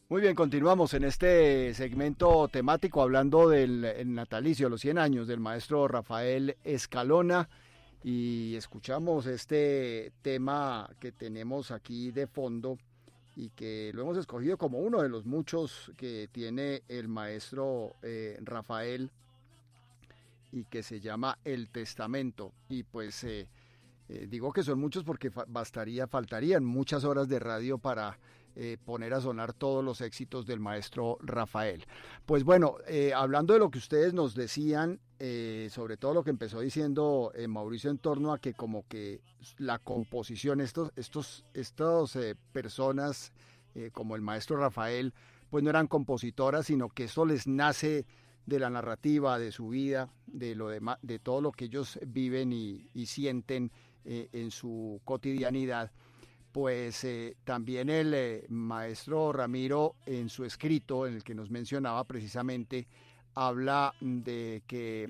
Muy bien, continuamos en este segmento temático hablando del el natalicio, los 100 años del maestro Rafael Escalona, y escuchamos este tema que tenemos aquí de fondo y que lo hemos escogido como uno de los muchos que tiene el maestro Rafael, y que se llama El Testamento. Y pues digo que son muchos porque faltarían muchas horas de radio para poner a sonar todos los éxitos del maestro Rafael. Pues bueno, hablando de lo que ustedes nos decían, sobre todo lo que empezó diciendo Mauricio en torno a que como que la composición, estos personas como el maestro Rafael, pues no eran compositoras, sino que eso les nace de la narrativa, de su vida, de lo demás, de todo lo que ellos viven y sienten en su cotidianidad. Pues también el maestro Ramiro, en su escrito, en el que nos mencionaba precisamente, habla de que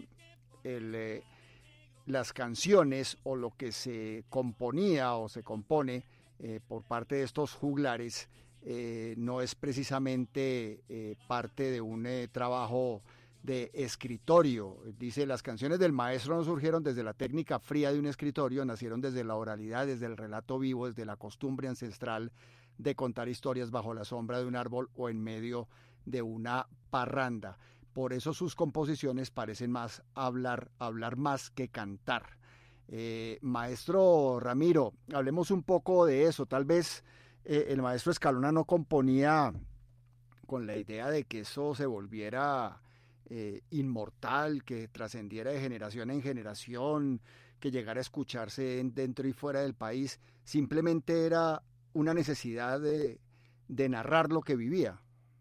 las canciones o lo que se componía o se compone por parte de estos juglares no es precisamente parte de un trabajo de escritorio. Dice, las canciones del maestro no surgieron desde la técnica fría de un escritorio, nacieron desde la oralidad, desde el relato vivo, desde la costumbre ancestral de contar historias bajo la sombra de un árbol o en medio de una parranda. Por eso sus composiciones parecen más hablar más que cantar. Maestro Ramiro, hablemos un poco de eso. Tal vez el maestro Escalona no componía con la idea de que eso se volviera inmortal, que trascendiera de generación en generación, que llegara a escucharse dentro y fuera del país. Simplemente era una necesidad de narrar lo que vivía.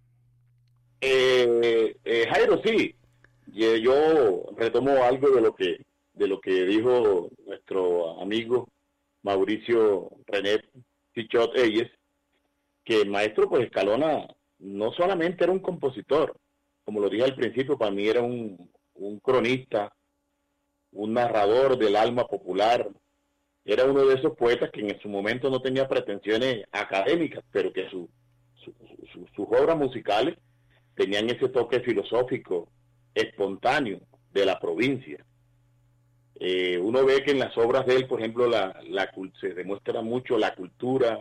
Jairo, sí, yo retomo algo de lo que dijo nuestro amigo Mauricio René Pichot Eyes, que el maestro pues Escalona no solamente era un compositor, como lo dije al principio, para mí era un cronista, un narrador del alma popular, era uno de esos poetas que en su momento no tenía pretensiones académicas, pero que sus obras musicales tenían ese toque filosófico, espontáneo, de la provincia. Uno ve que en las obras de él, por ejemplo, se demuestra mucho la cultura,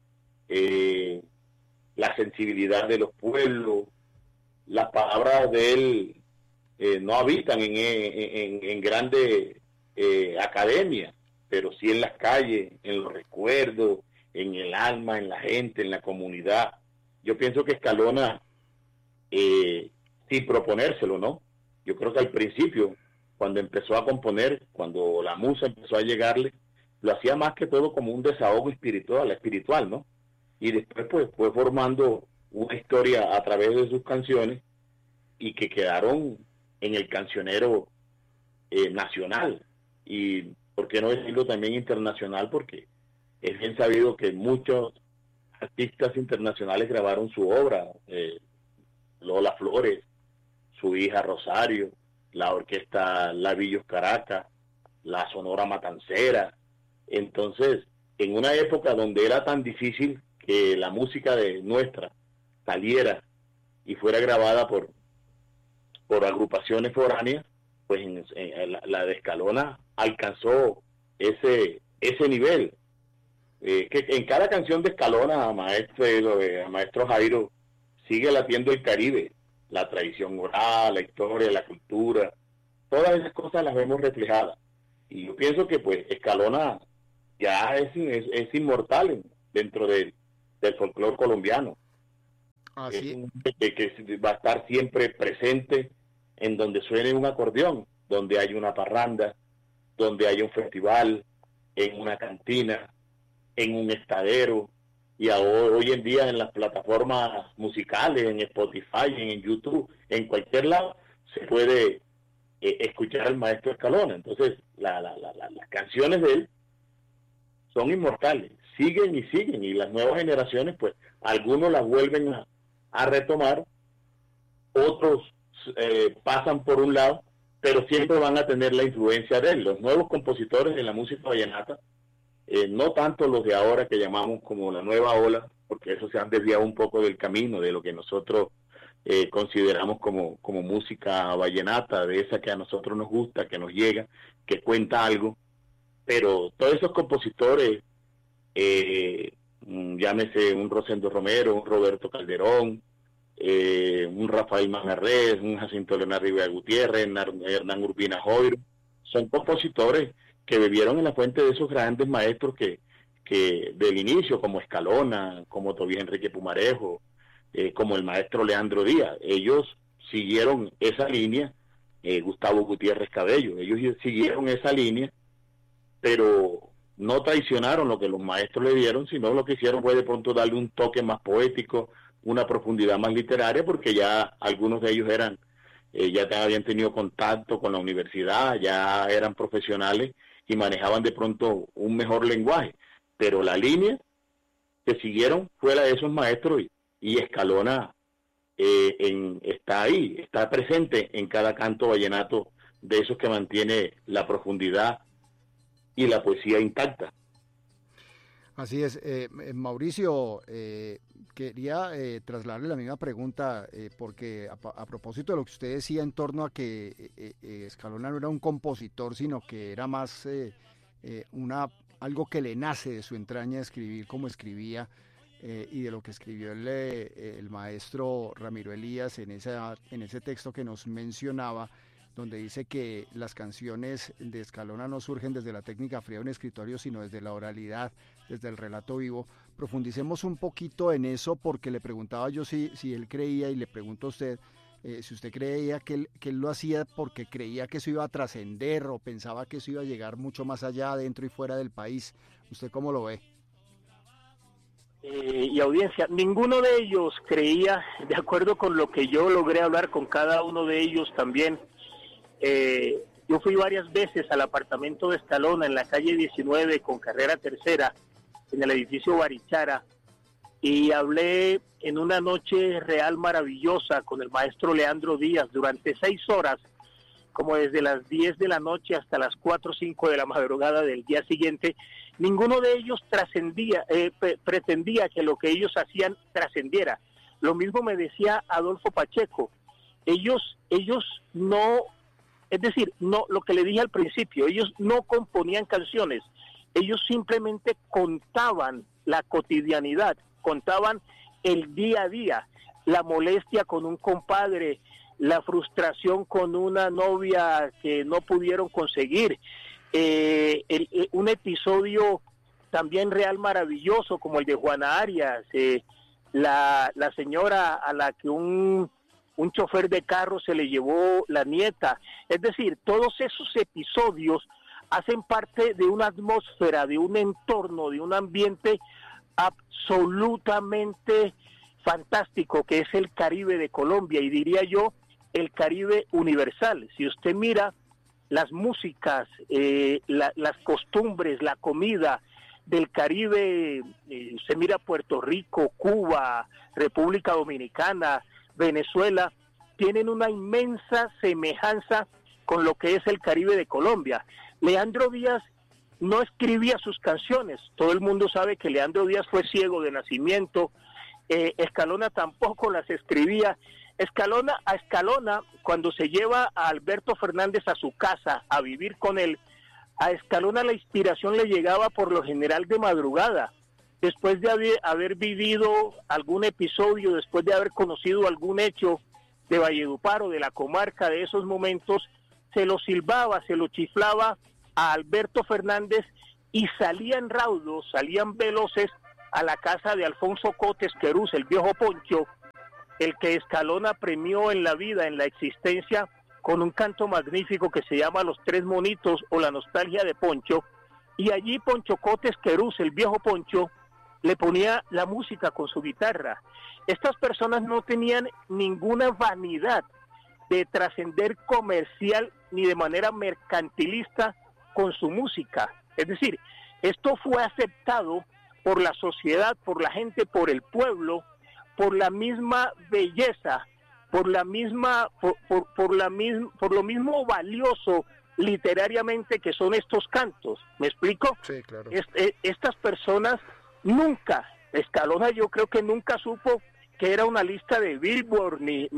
la sensibilidad de los pueblos. Las palabras de él no habitan en grandes academias, pero sí en las calles, en los recuerdos, en el alma, en la gente, en la comunidad. Yo pienso que Escalona, sin proponérselo, ¿no? Yo creo que al principio, cuando empezó a componer, cuando la musa empezó a llegarle, lo hacía más que todo como un desahogo espiritual, ¿no? Y después pues fue formando una historia a través de sus canciones y que quedaron en el cancionero nacional y, por qué no decirlo, también internacional, porque es bien sabido que muchos artistas internacionales grabaron su obra, Lola Flores, su hija Rosario, la orquesta Lavillos Caracas, la Sonora Matancera. Entonces, en una época donde era tan difícil que la música de nuestra saliera y fuera grabada por agrupaciones foráneas, pues la de Escalona alcanzó ese nivel. Que en cada canción de Escalona, maestro Jairo, sigue latiendo el Caribe, la tradición oral, la historia, la cultura, todas esas cosas las vemos reflejadas. Y yo pienso que pues Escalona ya es inmortal dentro del folclore colombiano. Es Así, que va a estar siempre presente en donde suene un acordeón, donde hay una parranda, donde hay un festival, en una cantina, en un estadero, y hoy en día en las plataformas musicales, en Spotify, en YouTube, en cualquier lado, se puede escuchar al maestro Escalona. Entonces, las canciones de él son inmortales, siguen y siguen, y las nuevas generaciones, pues, algunos las vuelven a retomar, otros pasan por un lado, pero siempre van a tener la influencia de él. Los nuevos compositores de la música vallenata, no tanto los de ahora que llamamos como la nueva ola, porque eso se han desviado un poco del camino, de lo que nosotros consideramos como música vallenata, de esa que a nosotros nos gusta, que nos llega, que cuenta algo. Pero todos esos compositores, llámese un Rosendo Romero, un Roberto Calderón, un Rafael Manjarrés, un Jacinto Leonardo Rivera Gutiérrez, Hernán Urbina Joiro, son compositores que bebieron en la fuente de esos grandes maestros que del inicio, como Escalona, como Tobías Enrique Pumarejo, como el maestro Leandro Díaz. Ellos siguieron esa línea, Gustavo Gutiérrez Cabello, ellos siguieron esa línea, pero no traicionaron lo que los maestros le dieron, sino lo que hicieron fue de pronto darle un toque más poético, una profundidad más literaria, porque ya algunos de ellos eran, ya habían tenido contacto con la universidad, ya eran profesionales y manejaban de pronto un mejor lenguaje. Pero la línea que siguieron fue la de esos maestros, y Escalona está ahí, está presente en cada canto vallenato de esos que mantiene la profundidad y la poesía intacta. Así es. Mauricio, quería trasladarle la misma pregunta, porque a propósito de lo que usted decía en torno a que Escalona no era un compositor, sino que era más algo que le nace de su entraña escribir como escribía, y de lo que escribió el maestro Ramiro Elías en ese texto que nos mencionaba, donde dice que las canciones de Escalona no surgen desde la técnica fría de un escritorio, sino desde la oralidad, desde el relato vivo. Profundicemos un poquito en eso, porque le preguntaba yo si él creía, y le pregunto a usted, si usted creía que él lo hacía porque creía que eso iba a trascender, o pensaba que eso iba a llegar mucho más allá, dentro y fuera del país. ¿Usted cómo lo ve? Y audiencia, ninguno de ellos creía, de acuerdo con lo que yo logré hablar con cada uno de ellos también. Yo fui varias veces al apartamento de Escalona en la calle 19 con carrera tercera, en el edificio Barichara, y hablé en una noche real maravillosa con el maestro Leandro Díaz durante 6 horas, como desde las 10 de la noche hasta las 4 o 5 de la madrugada del día siguiente. Ninguno de ellos pretendía que lo que ellos hacían trascendiera. Lo mismo me decía Adolfo Pacheco. Ellos no, es decir, no, lo que le dije al principio, ellos no componían canciones, ellos simplemente contaban la cotidianidad, contaban el día a día, la molestia con un compadre, la frustración con una novia que no pudieron conseguir, un episodio también real maravilloso como el de Juana Arias, la señora a la que un chofer de carro se le llevó la nieta. Es decir, todos esos episodios hacen parte de una atmósfera, de un entorno, de un ambiente absolutamente fantástico que es el Caribe de Colombia, y diría yo el Caribe universal. Si usted mira las músicas, las costumbres, la comida del Caribe, se mira Puerto Rico, Cuba, República Dominicana, Venezuela, tienen una inmensa semejanza con lo que es el Caribe de Colombia. Leandro Díaz no escribía sus canciones, todo el mundo sabe que Leandro Díaz fue ciego de nacimiento, Escalona tampoco las escribía. A Escalona, cuando se lleva a Alberto Fernández a su casa a vivir con él, a Escalona la inspiración le llegaba por lo general de madrugada, después de haber vivido algún episodio, después de haber conocido algún hecho de Valledupar o de la comarca de esos momentos, se lo silbaba, se lo chiflaba a Alberto Fernández y salían raudos, salían veloces a la casa de Alfonso Cotes Querús, el viejo Poncho, el que Escalona premió en la vida, en la existencia, con un canto magnífico que se llama Los Tres Monitos o La Nostalgia de Poncho, y allí Poncho Cotes Querús, el viejo Poncho, le ponía la música con su guitarra. Estas personas no tenían ninguna vanidad de trascender comercial ni de manera mercantilista con su música. Es decir, esto fue aceptado por la sociedad, por la gente, por el pueblo, por la misma belleza, por lo mismo valioso literariamente que son estos cantos. ¿Me explico? Sí, claro. Estas personas nunca Escalona yo creo que nunca supo que era una lista de Billboard,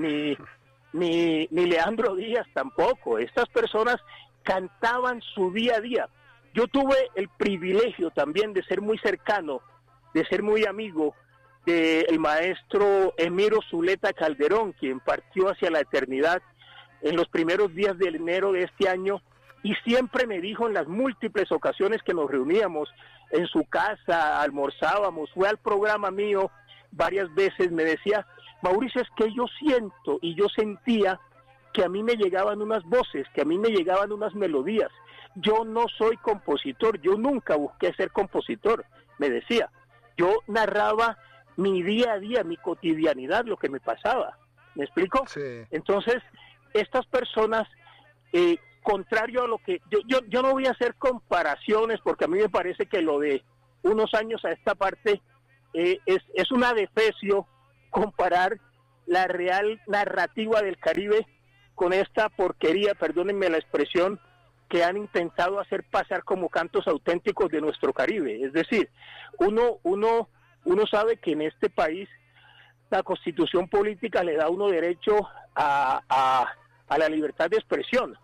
ni Leandro Díaz tampoco. Estas personas cantaban su día a día. Yo tuve el privilegio también de ser muy cercano, de ser muy amigo del maestro Emiro Zuleta Calderón, quien partió hacia la eternidad en los primeros días de enero de este año, y siempre me dijo en las múltiples ocasiones que nos reuníamos en su casa, almorzábamos, fue al programa mío varias veces, me decía: Mauricio, es que yo siento y yo sentía que a mí me llegaban unas voces, que a mí me llegaban unas melodías. Yo no soy compositor, yo nunca busqué ser compositor, me decía. Yo narraba mi día a día, mi cotidianidad, lo que me pasaba. ¿Me explico? Sí. Entonces, estas personas, contrario a lo que... Yo no voy a hacer comparaciones, porque a mí me parece que lo de unos años a esta parte es una defecio comparar la real narrativa del Caribe con esta porquería, perdónenme la expresión, que han intentado hacer pasar como cantos auténticos de nuestro Caribe. Es decir, uno sabe que en este país la Constitución política le da a uno derecho a la libertad de expresión,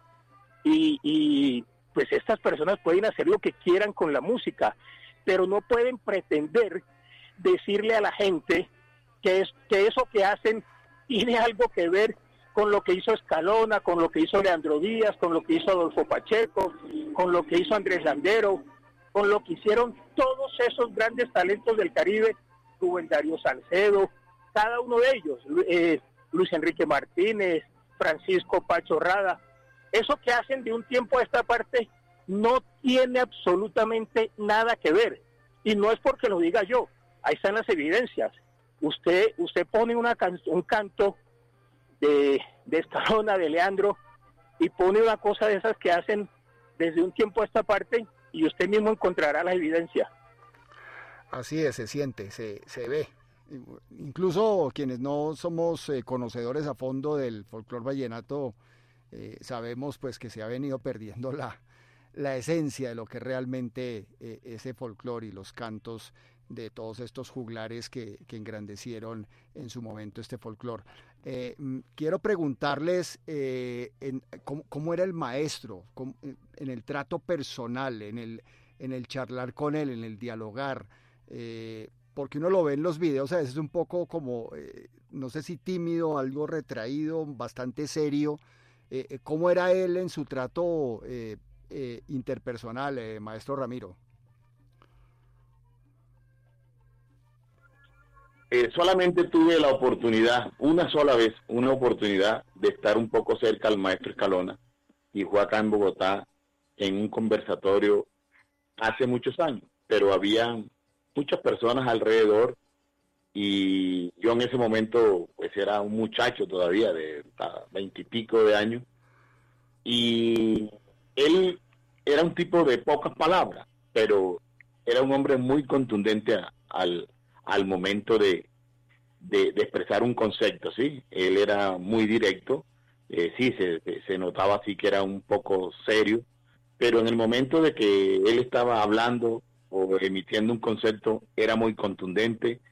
y pues estas personas pueden hacer lo que quieran con la música, pero no pueden pretender decirle a la gente que eso que hacen tiene algo que ver con lo que hizo Escalona, con lo que hizo Leandro Díaz, con lo que hizo Adolfo Pacheco, con lo que hizo Andrés Landero, con lo que hicieron todos esos grandes talentos del Caribe, Rubén Darío Salcedo, cada uno de ellos, Luis Enrique Martínez, Francisco Pacho Rada. Eso que hacen de un tiempo a esta parte no tiene absolutamente nada que ver, y no es porque lo diga yo, ahí están las evidencias. Usted pone un canto de Escalona, de Leandro, y pone una cosa de esas que hacen desde un tiempo a esta parte, y usted mismo encontrará la evidencia. Así es, se siente, se ve. Incluso quienes no somos conocedores a fondo del folclore vallenato, sabemos pues que se ha venido perdiendo la esencia de lo que realmente ese folclore y los cantos de todos estos juglares que engrandecieron en su momento este folclore. Quiero preguntarles ¿cómo era el maestro? En el trato personal, en el charlar con él, en el dialogar, porque uno lo ve en los videos a veces un poco como, no sé si tímido, algo retraído, bastante serio. ¿Cómo era él en su trato interpersonal, maestro Ramiro? Solamente tuve la oportunidad, una sola vez, de estar un poco cerca al maestro Escalona, y fue acá en Bogotá, en un conversatorio hace muchos años, pero había muchas personas alrededor, y yo en ese momento pues era un muchacho todavía de 20 y pico de años, y él era un tipo de pocas palabras, pero era un hombre muy contundente al momento de expresar un concepto, ¿sí? Él era muy directo, sí, se notaba así que era un poco serio, pero en el momento de que él estaba hablando o emitiendo un concepto, era muy contundente,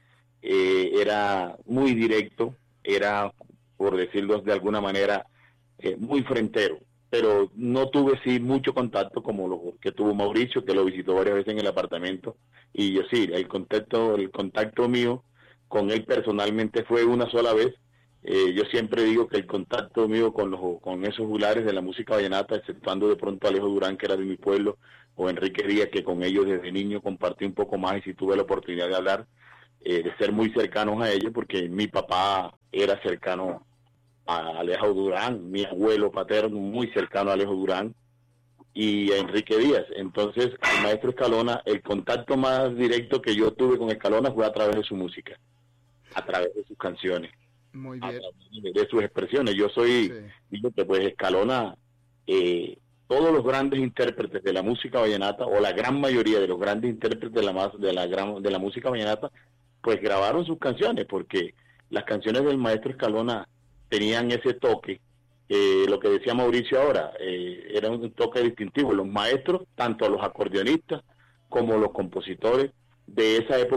era muy directo, era, por decirlo de alguna manera, muy frentero. Pero no tuve sí mucho contacto como lo que tuvo Mauricio, que lo visitó varias veces en el apartamento, y yo sí, el contacto mío con él personalmente fue una sola vez. Yo siempre digo que el contacto mío con esos juglares de la música vallenata, exceptuando de pronto a Alejo Durán, que era de mi pueblo, o Enrique Díaz, que con ellos desde niño compartí un poco más, y sí tuve la oportunidad de hablar, de ser muy cercanos a ellos, porque mi papá era cercano a Alejo Durán, mi abuelo paterno muy cercano a Alejo Durán y a Enrique Díaz. Entonces, el maestro Escalona, el contacto más directo que yo tuve con Escalona fue a través de su música, a través de sus canciones, Muy bien. a través de sus expresiones. Yo digo que pues Escalona, todos los grandes intérpretes de la música vallenata, o la gran mayoría de los grandes intérpretes de la música vallenata, pues grabaron sus canciones, porque las canciones del maestro Escalona tenían ese toque, lo que decía Mauricio ahora, era un toque distintivo. Los maestros, tanto los acordeonistas como los compositores de esa época,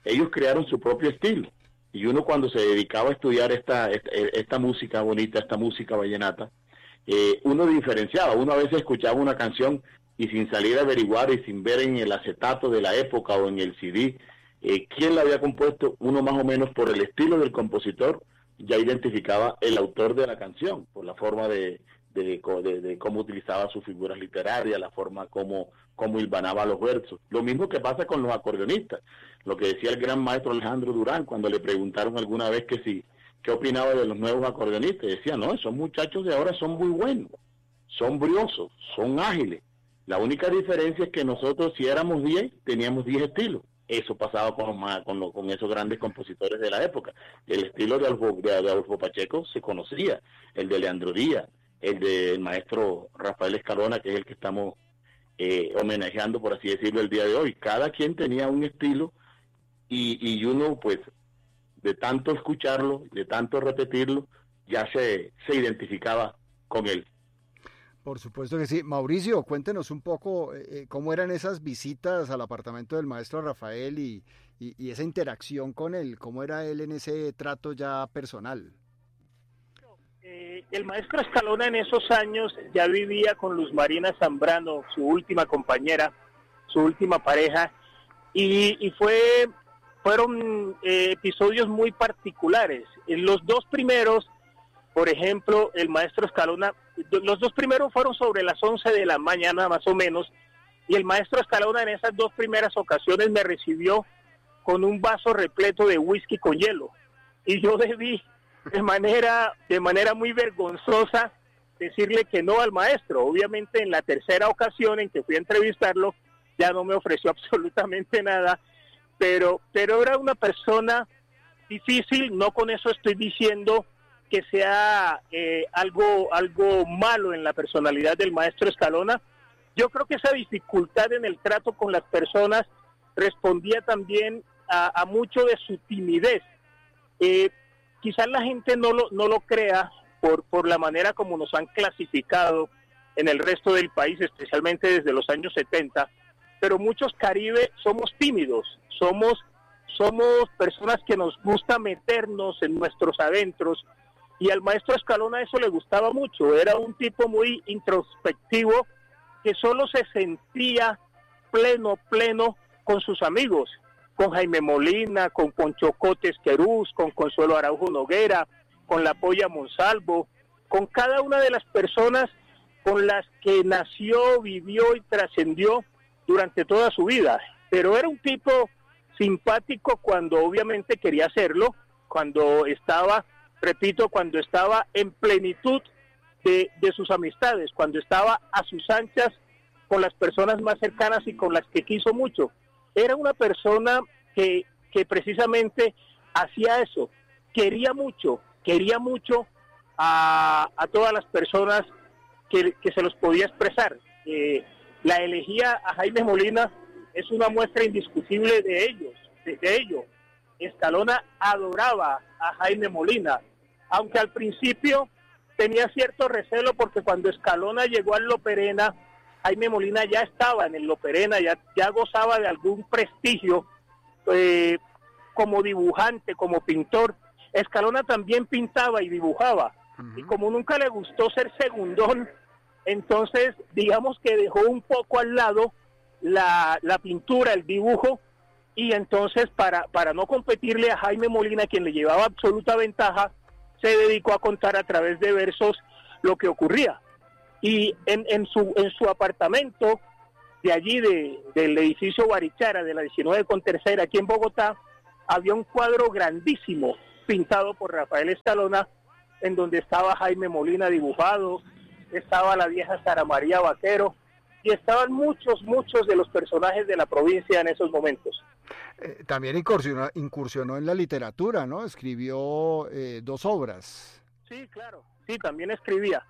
ellos crearon su propio estilo. Y uno cuando se dedicaba a estudiar esta música bonita, esta música vallenata, uno diferenciaba. Uno a veces escuchaba una canción y sin salir a averiguar y sin ver en el acetato de la época o en el CD quién la había compuesto, uno más o menos por el estilo del compositor ya identificaba el autor de la canción, por la forma de cómo utilizaba sus figuras literarias, la forma como hilvanaba los versos. Lo mismo que pasa con los acordeonistas. Lo que decía el gran maestro Alejandro Durán cuando le preguntaron alguna vez qué opinaba de los nuevos acordeonistas. Decía, no, esos muchachos de ahora son muy buenos, son briosos, son ágiles. La única diferencia es que nosotros, si éramos 10, teníamos 10 estilos. Eso pasaba con esos grandes compositores de la época. El estilo de Adolfo Pacheco se conocía, el de Leandro Díaz, el del maestro Rafael Escalona, que es el que estamos homenajeando, por así decirlo, el día de hoy. Cada quien tenía un estilo y uno, pues, de tanto escucharlo, de tanto repetirlo, ya se identificaba con él. Por supuesto que sí. Mauricio, cuéntenos un poco cómo eran esas visitas al apartamento del maestro Rafael y esa interacción con él, cómo era él en ese trato ya personal. El maestro Escalona en esos años ya vivía con Luz Marina Zambrano, su última compañera, su última pareja, y fueron episodios muy particulares. En los dos primeros, por ejemplo, el maestro Escalona, los dos primeros fueron sobre las 11 de la mañana más o menos, y el maestro Escalona en esas dos primeras ocasiones me recibió con un vaso repleto de whisky con hielo, y yo debí de manera muy vergonzosa decirle que no al maestro. Obviamente en la tercera ocasión en que fui a entrevistarlo ya no me ofreció absolutamente nada, pero era una persona difícil. No con eso estoy diciendo que sea algo malo en la personalidad del maestro Escalona. Yo creo que esa dificultad en el trato con las personas respondía también a mucho de su timidez. Quizás la gente no lo crea por la manera como nos han clasificado en el resto del país, especialmente desde los años 70, pero muchos Caribe somos tímidos, somos personas que nos gusta meternos en nuestros adentros, y al maestro Escalona eso le gustaba mucho. Era un tipo muy introspectivo que solo se sentía pleno con sus amigos, con Jaime Molina, con Cotes Querús, con Consuelo Araujo Noguera, con la Polla Monsalvo, con cada una de las personas con las que nació, vivió y trascendió durante toda su vida. Pero era un tipo simpático cuando obviamente quería hacerlo, cuando estaba en plenitud de sus amistades, cuando estaba a sus anchas con las personas más cercanas y con las que quiso mucho. Era una persona que precisamente hacía eso, quería mucho a todas las personas que se los podía expresar. La elegía a Jaime Molina es una muestra indiscutible de ello. Escalona adoraba a Jaime Molina, aunque al principio tenía cierto recelo porque cuando Escalona llegó al Loperena, Jaime Molina ya estaba en el Loperena, ya gozaba de algún prestigio como dibujante, como pintor. Escalona también pintaba y dibujaba, y como nunca le gustó ser segundón, entonces digamos que dejó un poco al lado la pintura, el dibujo, y entonces para no competirle a Jaime Molina, quien le llevaba absoluta ventaja, se dedicó a contar a través de versos lo que ocurría. Y en su apartamento de allí, del edificio Barichara, de la 19 con tercera, aquí en Bogotá, había un cuadro grandísimo pintado por Rafael Escalona, en donde estaba Jaime Molina dibujado, estaba la vieja Sara María Vaquero, y estaban muchos de los personajes de la provincia en esos momentos. También incursionó en la literatura, ¿no? Escribió 2 obras. Sí, claro, sí, también escribió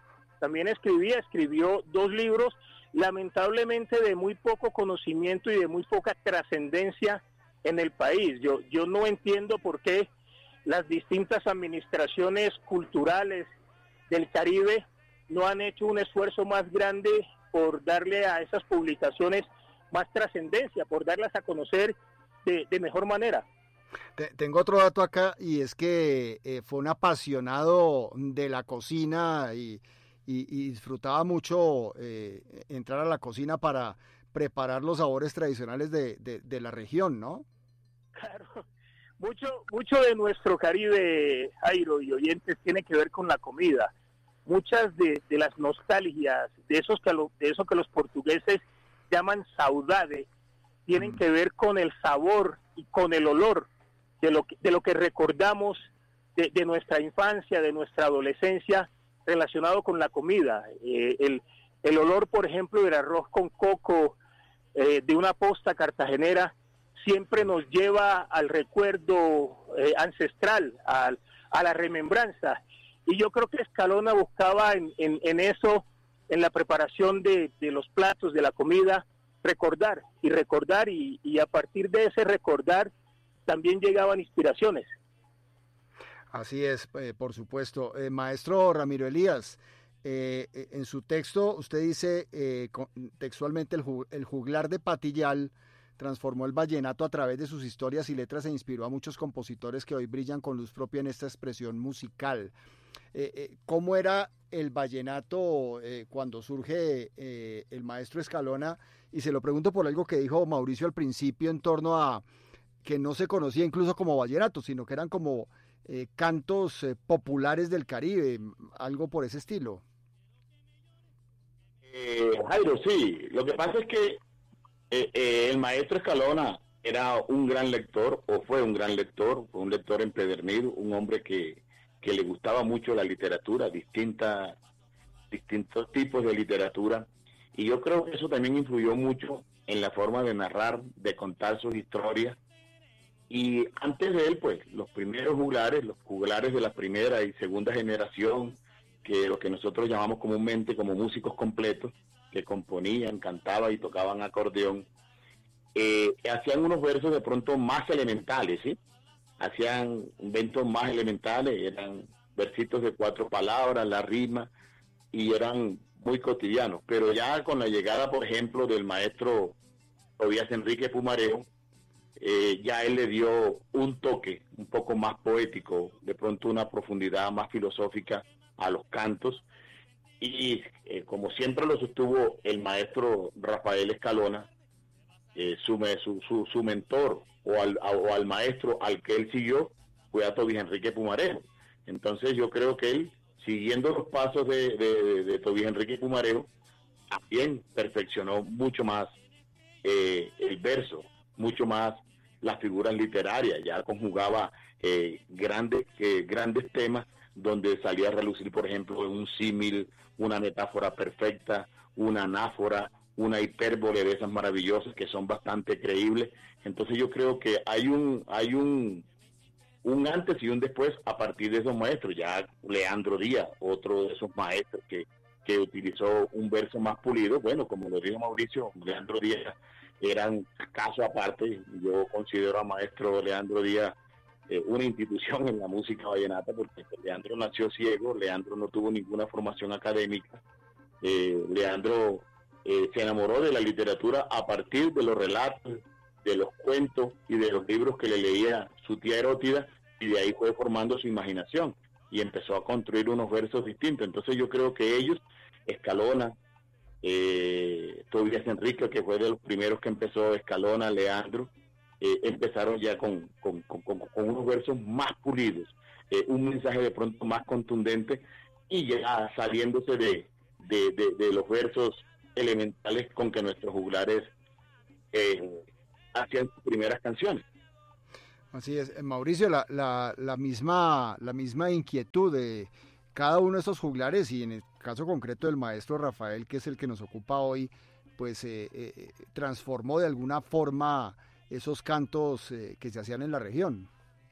2 libros, lamentablemente de muy poco conocimiento y de muy poca trascendencia en el país. Yo no entiendo por qué las distintas administraciones culturales del Caribe no han hecho un esfuerzo más grande por darle a esas publicaciones más trascendencia, por darlas a conocer de mejor manera. Tengo otro dato acá y es que fue un apasionado de la cocina y disfrutaba mucho entrar a la cocina para preparar los sabores tradicionales de la región, ¿no? Claro, mucho de nuestro Caribe, Jairo y oyentes, tiene que ver con la comida. Muchas de las nostalgias, de eso que los portugueses llaman saudade, tienen que ver con el sabor y con el olor de lo que recordamos de nuestra infancia, de nuestra adolescencia, relacionado con la comida. El olor, por ejemplo, del arroz con coco, de una posta cartagenera, siempre nos lleva al recuerdo ancestral, a la remembranza. Y yo creo que Escalona buscaba en eso, en la preparación de los platos, de la comida, recordar, y a partir de ese recordar también llegaban inspiraciones. Así es, por supuesto. Maestro Ramiro Elías, en su texto usted dice textualmente el juglar de Patillal transformó el vallenato a través de sus historias y letras e inspiró a muchos compositores que hoy brillan con luz propia en esta expresión musical. ¿Cómo era el vallenato cuando surge el maestro Escalona? Y se lo pregunto por algo que dijo Mauricio al principio en torno a que no se conocía incluso como vallenato, sino que eran como cantos populares del Caribe, algo por ese estilo. Jairo, sí, lo que pasa es que el maestro Escalona era un gran lector, o fue un gran lector, fue un lector empedernido, un hombre que le gustaba mucho la literatura, distintos tipos de literatura, y yo creo que eso también influyó mucho en la forma de narrar, de contar sus historias. Y antes de él, pues, los primeros juglares, los juglares de la primera y segunda generación, que lo que nosotros llamamos comúnmente como músicos completos, que componían, cantaban y tocaban acordeón, hacían unos versos de pronto más elementales, ¿sí? Hacían inventos más elementales, eran versitos de 4 palabras, la rima, y eran muy cotidianos. Pero ya con la llegada, por ejemplo, del maestro Tobías Enrique Pumarejo, ya él le dio un toque un poco más poético, de pronto una profundidad más filosófica a los cantos, y como siempre lo sostuvo el maestro Rafael Escalona, su mentor o al maestro al que él siguió fue a Tobías Enrique Pumarejo. Entonces yo creo que él, siguiendo los pasos de Tobías Enrique Pumarejo, también perfeccionó mucho más el verso, mucho más las figuras literarias, ya conjugaba grandes temas donde salía a relucir, por ejemplo, un símil, una metáfora perfecta, una anáfora, una hipérbole de esas maravillosas que son bastante creíbles. Entonces yo creo que hay un antes y un después a partir de esos maestros. Ya Leandro Díaz, otro de esos maestros que utilizó un verso más pulido, bueno, como lo dijo Mauricio, Leandro Díaz era un caso aparte. Yo considero a maestro Leandro Díaz una institución en la música vallenata, porque Leandro nació ciego, Leandro no tuvo ninguna formación académica, Leandro se enamoró de la literatura a partir de los relatos, de los cuentos y de los libros que le leía su tía Herótida, y de ahí fue formando su imaginación y empezó a construir unos versos distintos. Entonces yo creo que ellos, Escalona, Tobías Enrique, que fue de los primeros que empezó, Escalona, Leandro, empezaron ya con unos versos más pulidos, un mensaje de pronto más contundente, y ya saliéndose de los versos elementales con que nuestros juglares hacían sus primeras canciones. Así es, Mauricio, la misma inquietud de cada uno de estos juglares, y en el caso concreto del maestro Rafael, que es el que nos ocupa hoy, pues transformó de alguna forma esos cantos que se hacían en la región.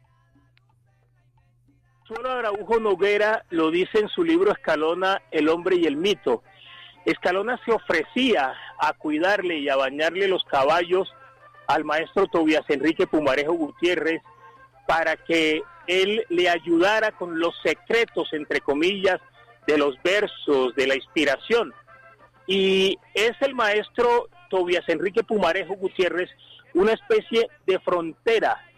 Solo Araujo Noguera lo dice en su libro Escalona, El hombre y el mito. Escalona se ofrecía a cuidarle y a bañarle los caballos al maestro Tobías Enrique Pumarejo Gutiérrez para que él le ayudara con los secretos, entre comillas, de los versos, de la inspiración. Y es el maestro Tobías Enrique Pumarejo Gutiérrez una especie de frontera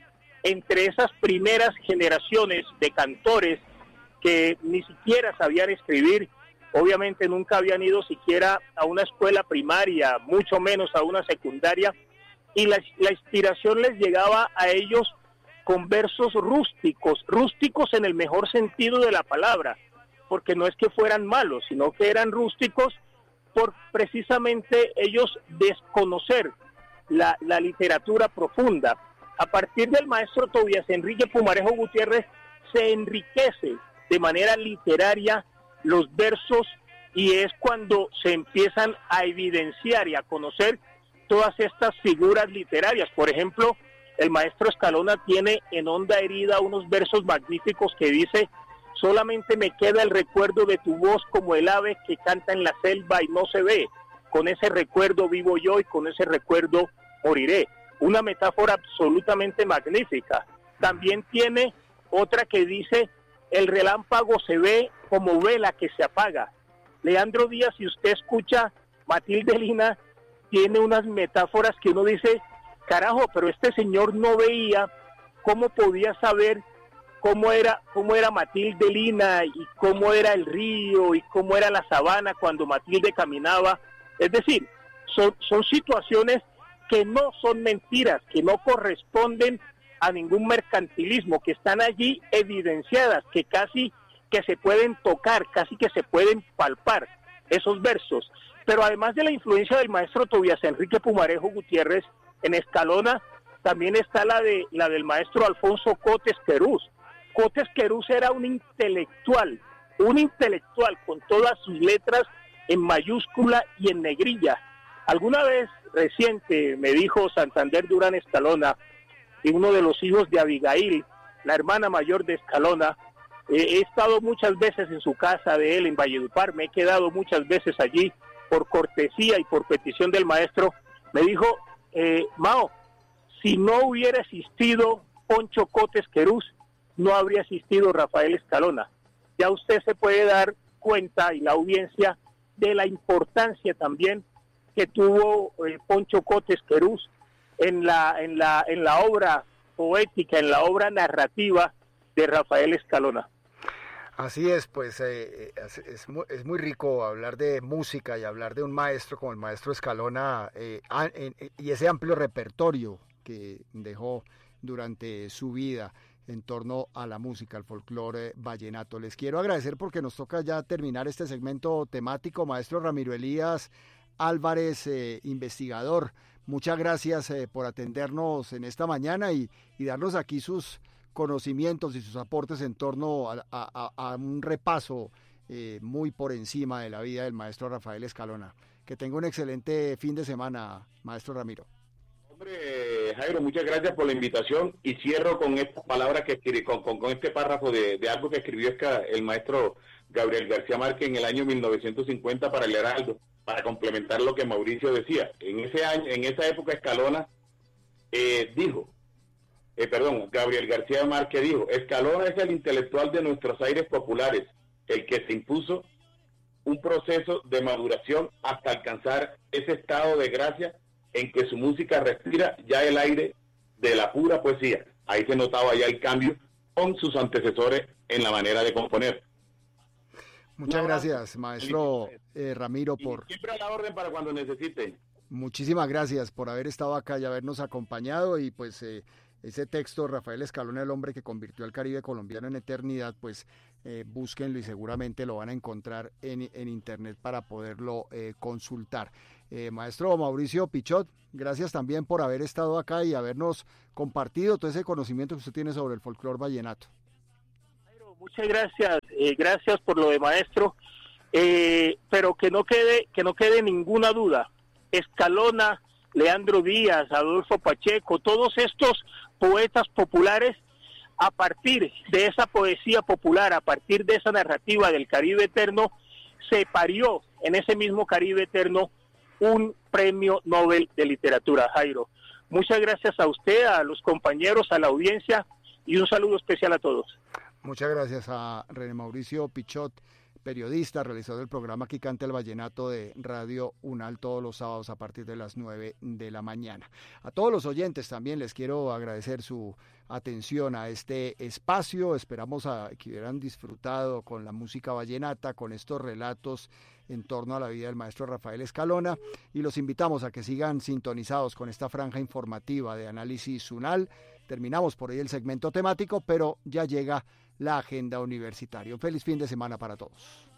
entre esas primeras generaciones de cantores que ni siquiera sabían escribir, obviamente nunca habían ido siquiera a una escuela primaria, mucho menos a una secundaria, y la inspiración les llegaba a ellos con versos rústicos en el mejor sentido de la palabra, porque no es que fueran malos, sino que eran rústicos por precisamente ellos desconocer la literatura profunda. A partir del maestro Tobías Enrique Pumarejo Gutiérrez se enriquece de manera literaria los versos, y es cuando se empiezan a evidenciar y a conocer todas estas figuras literarias. Por ejemplo, el maestro Escalona tiene en Honda Herida unos versos magníficos que dice: solamente me queda el recuerdo de tu voz como el ave que canta en la selva y no se ve. Con ese recuerdo vivo yo y con ese recuerdo moriré. Una metáfora absolutamente magnífica. También tiene otra que dice: el relámpago se ve como vela que se apaga. Leandro Díaz, si usted escucha Matilde Lina, tiene unas metáforas que uno dice: carajo, pero este señor no veía, ¿cómo podía saber cómo era Matilde Lina y cómo era el río y cómo era la sabana cuando Matilde caminaba? Es decir, son situaciones que no son mentiras, que no corresponden a ningún mercantilismo, que están allí evidenciadas, que casi que se pueden tocar, casi que se pueden palpar esos versos. Pero además de la influencia del maestro Tobías Enrique Pumarejo Gutiérrez en Escalona, también está la del maestro Alfonso Cotes Querús. Cotes Querús era un intelectual con todas sus letras en mayúscula y en negrilla. Alguna vez reciente me dijo Santander Durán Escalona, y uno de los hijos de Abigail, la hermana mayor de Escalona, he estado muchas veces en su casa de él en Valledupar, me he quedado muchas veces allí por cortesía y por petición del maestro. Me dijo: Mao, si no hubiera existido Poncho Cotes Querús, no habría existido Rafael Escalona. Ya usted se puede dar cuenta, y la audiencia, de la importancia también que tuvo Poncho Cotes Querús en la obra poética, en la obra narrativa de Rafael Escalona. Así es, pues es muy rico hablar de música y hablar de un maestro como el maestro Escalona, y ese amplio repertorio que dejó durante su vida en torno a la música, al folclore vallenato. Les quiero agradecer porque nos toca ya terminar este segmento temático. Maestro Ramiro Elías Álvarez, investigador, muchas gracias por atendernos en esta mañana y darnos aquí sus conocimientos y sus aportes en torno a un repaso muy por encima de la vida del maestro Rafael Escalona. Que tenga un excelente fin de semana, maestro Ramiro. Hombre, Jairo, muchas gracias por la invitación, y cierro con estas palabras que escribí, con este párrafo de algo que escribió el maestro Gabriel García Márquez en el año 1950 para el Heraldo, para complementar lo que Mauricio decía. En esa época Escalona Gabriel García Márquez dijo: Escalona es el intelectual de nuestros aires populares, el que se impuso un proceso de maduración hasta alcanzar ese estado de gracia en que su música respira ya el aire de la pura poesía. Ahí se notaba ya el cambio con sus antecesores en la manera de componer. Muchas gracias, maestro Ramiro, siempre a la orden para cuando necesite. Muchísimas gracias por haber estado acá y habernos acompañado, y pues ese texto, Rafael Escalona, el hombre que convirtió al Caribe colombiano en eternidad, pues búsquenlo y seguramente lo van a encontrar en internet para poderlo consultar. Maestro Mauricio Pichot, gracias también por haber estado acá y habernos compartido todo ese conocimiento que usted tiene sobre el folclore vallenato. Muchas gracias, gracias por lo de maestro, pero que no quede ninguna duda. Escalona, Leandro Díaz, Adolfo Pacheco, todos estos poetas populares, a partir de esa poesía popular, a partir de esa narrativa del Caribe Eterno, se parió en ese mismo Caribe Eterno un premio Nobel de Literatura. Jairo, muchas gracias a usted, a los compañeros, a la audiencia, y un saludo especial a todos. Muchas gracias a René Mauricio Pichot, periodista, realizador del programa Aquí Canta el Vallenato de Radio UNAL todos los sábados a partir de las 9 de la mañana. A todos los oyentes también les quiero agradecer su atención a este espacio. Esperamos que hubieran disfrutado con la música vallenata, con estos relatos en torno a la vida del maestro Rafael Escalona, y los invitamos a que sigan sintonizados con esta franja informativa de Análisis UNAL. Terminamos por ahí el segmento temático, pero ya llega la agenda universitaria. Un feliz fin de semana para todos.